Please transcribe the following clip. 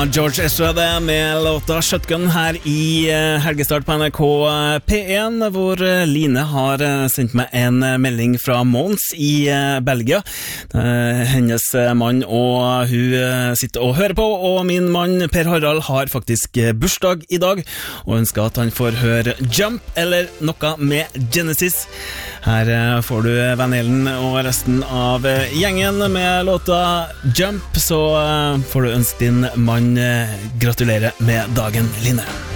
George Ezra det med låta Shotgun her i helgestart på NRK P1, hvor Line har sendt meg en melding fra Mons i Belgia. Hennes mann og hun sitter og hører på, og min mann Per Harald har faktisk bursdag i dag, og ønsker at han får høre Jump eller noe med Genesis. Her får du Van Halen og resten av gjengen med låta Jump, så får du ønske din mann gratulerer med dagen, Line.